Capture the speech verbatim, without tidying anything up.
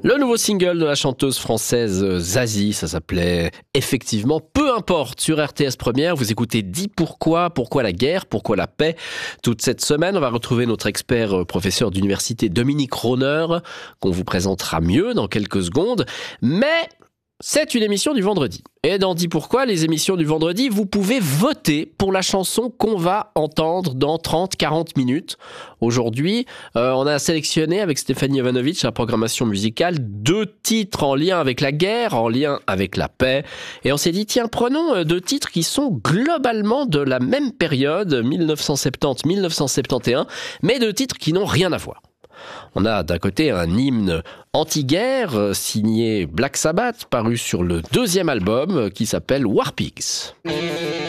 Le nouveau single de la chanteuse française Zazie, ça s'appelait effectivement Peu importe sur R T S Première. Vous écoutez Dis pourquoi, pourquoi la guerre, pourquoi la paix. Toute cette semaine, on va retrouver notre expert professeur d'université Dominique Rohner, qu'on vous présentera mieux dans quelques secondes. Mais c'est une émission du vendredi. Et dans Dis pourquoi, les émissions du vendredi, vous pouvez voter pour la chanson qu'on va entendre dans trente à quarante minutes. Aujourd'hui, euh, on a sélectionné avec Stéphanie Jovanovic, la programmation musicale, deux titres en lien avec la guerre, en lien avec la paix. Et on s'est dit, tiens, prenons deux titres qui sont globalement de la même période, dix-neuf cent soixante-dix à dix-neuf cent soixante et onze, mais deux titres qui n'ont rien à voir. On a d'un côté un hymne anti-guerre signé Black Sabbath, paru sur le deuxième album qui s'appelle War Pigs.